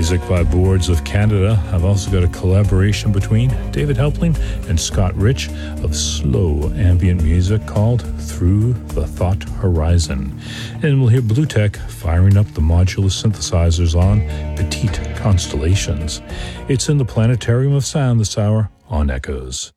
Music by Boards of Canada. I've also got a collaboration between David Helpling and Scott Rich of slow ambient music called Through the Thought Horizon. And we'll hear Blue Tech firing up the modular synthesizers on Petite Constellations. It's in the Planetarium of Sound this hour on Echoes.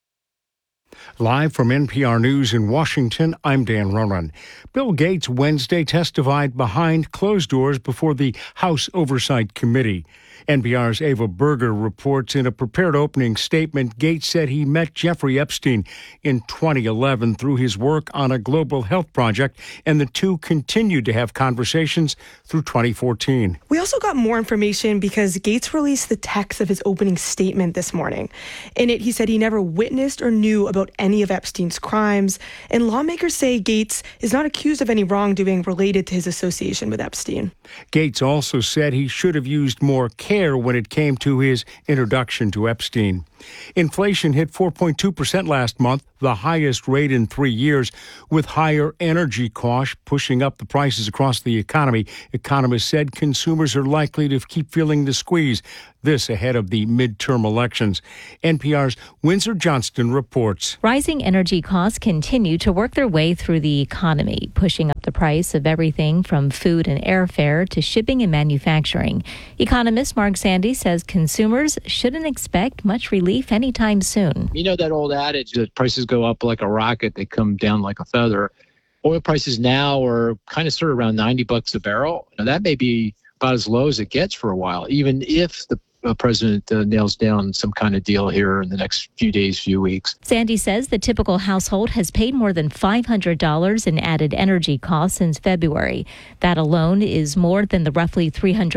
Live from NPR News in Washington, I'm Dan Ronan. Bill Gates Wednesday testified behind closed doors before the House Oversight Committee. NPR's Ava Berger reports in a prepared opening statement, Gates said he met Jeffrey Epstein in 2011 through his work on a global health project, and the two continued to have conversations through 2014. We also got more information because Gates released the text of his opening statement this morning. In it, he said he never witnessed or knew about any of Epstein's crimes, and lawmakers say Gates is not accused of any wrongdoing related to his association with Epstein. Gates also said he should have used more care when it came to his introduction to Epstein. Inflation hit 4.2% last month, the highest rate in 3 years, with higher energy costs pushing up the prices across the economy. Economists said consumers are likely to keep feeling the squeeze, this ahead of the midterm elections. NPR's Windsor Johnston reports. Rising energy costs continue to work their way through the economy, pushing up the price of everything from food and airfare to shipping and manufacturing. Economist Mark Sandy says consumers shouldn't expect much relief anytime soon. You know that old adage that prices go up like a rocket, they come down like a feather. Oil prices now are kind of sort of around $90 a barrel. Now, that may be about as low as it gets for a while, even if the president nails down some kind of deal here in the next few days, few weeks. Sandy says the typical household has paid more than $500 in added energy costs since February. That alone is more than the roughly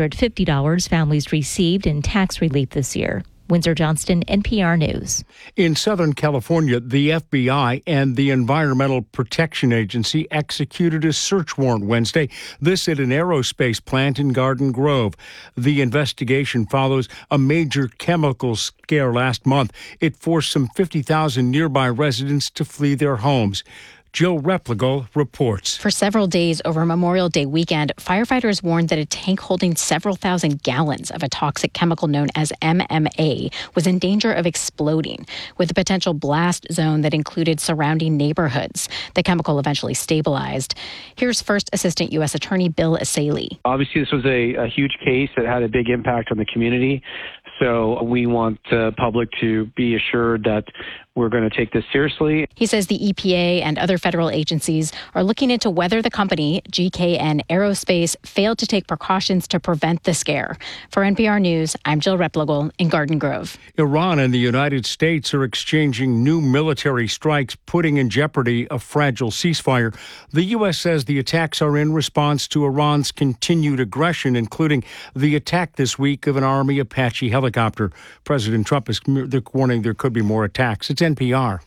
$350 families received in tax relief this year. Windsor Johnston, NPR News. In Southern California, the FBI and the Environmental Protection Agency executed a search warrant Wednesday, this at an aerospace plant in Garden Grove. The investigation follows a major chemical scare last month. It forced some 50,000 nearby residents to flee their homes. Jill Replogle reports. For several days over Memorial Day weekend, firefighters warned that a tank holding several thousand gallons of a toxic chemical known as MMA was in danger of exploding, with a potential blast zone that included surrounding neighborhoods. The chemical eventually stabilized. Here's First Assistant U.S. Attorney Bill Asaley. Obviously, this was a huge case that had a big impact on the community. So we want the public to be assured that we're going to take this seriously. He says the EPA and other federal agencies are looking into whether the company, GKN Aerospace, failed to take precautions to prevent the scare. For NPR News, I'm Jill Replogle in Garden Grove. Iran and the United States are exchanging new military strikes, putting in jeopardy a fragile ceasefire. The U.S. says the attacks are in response to Iran's continued aggression, including the attack this week of an Army Apache helicopter. President Trump is warning there could be more attacks. It's NPR.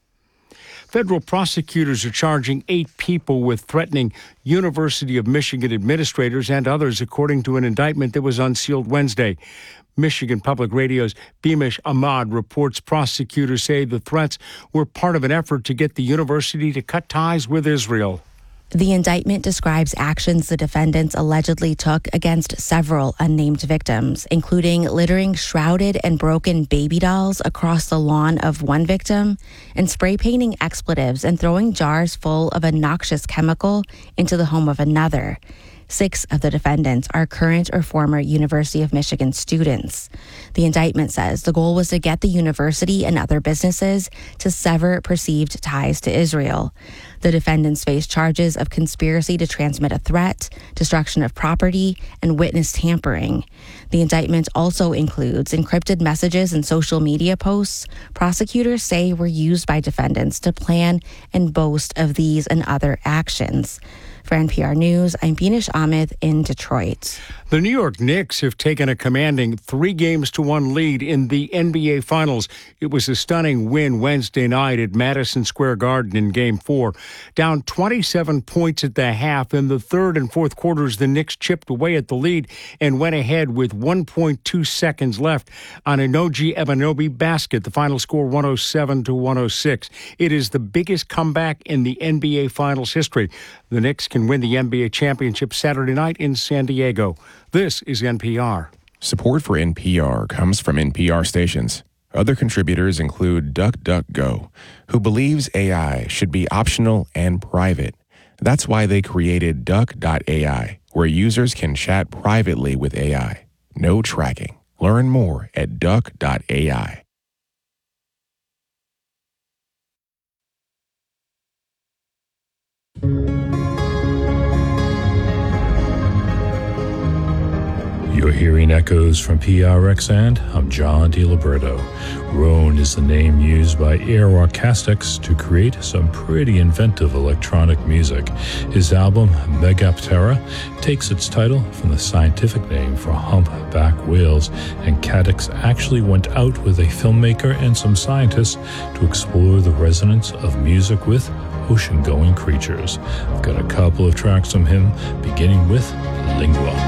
Federal prosecutors are charging 8 people with threatening University of Michigan administrators and others, according to an indictment that was unsealed Wednesday. Michigan Public Radio's Beamish Ahmad reports prosecutors say the threats were part of an effort to get the university to cut ties with Israel. The indictment describes actions the defendants allegedly took against several unnamed victims, including littering shrouded and broken baby dolls across the lawn of one victim and spray painting expletives and throwing jars full of a noxious chemical into the home of another. 6 of the defendants are current or former University of Michigan students. The indictment says the goal was to get the university and other businesses to sever perceived ties to Israel. The defendants face charges of conspiracy to transmit a threat, destruction of property, and witness tampering. The indictment also includes encrypted messages and social media posts prosecutors say were used by defendants to plan and boast of these and other actions. For NPR News, I'm Beanish Ahmed in Detroit. The New York Knicks have taken a commanding 3-1 lead in the NBA Finals. It was a stunning win Wednesday night at Madison Square Garden in Game 4. Down 27 points at the half. In the third and fourth quarters, the Knicks chipped away at the lead and went ahead with 1.2 seconds left on an OG Ebanobi basket. The final score 107-106. It is the biggest comeback in the NBA Finals history. The Knicks can win the NBA championship Saturday night in San Diego. This is NPR. Support for NPR comes from NPR stations. Other contributors include DuckDuckGo, who believes AI should be optional and private. That's why they created Duck.ai, where users can chat privately with AI. No tracking. Learn more at Duck.ai. You're hearing echoes from PRX, and I'm John DiLiberto. Roan is the name used by Aeroacoustics to create some pretty inventive electronic music. His album, Megaptera, takes its title from the scientific name for humpback whales, and Cadix actually went out with a filmmaker and some scientists to explore the resonance of music with ocean-going creatures. I've got a couple of tracks from him, beginning with Lingua.